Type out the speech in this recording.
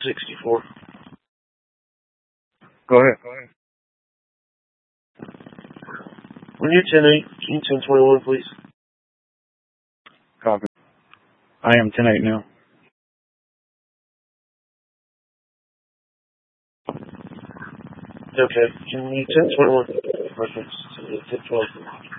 64. Go ahead. When you're 10-8, can you 10-21, please? Copy. I am 10-8 now. Okay, can you 10-21 reference to the 10-12?